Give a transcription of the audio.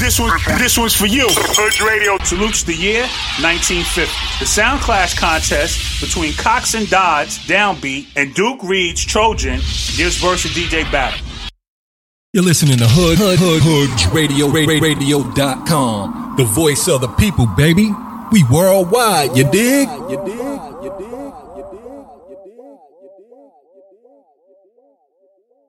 This one's for you. Hood Radio salutes the year 1950. The Sound Clash contest between Cox and Dodds, Downbeat, and Duke Reed's Trojan gives verse a DJ battle. You're listening to Hood Radio.com. The voice of the people, baby. We worldwide, you dig?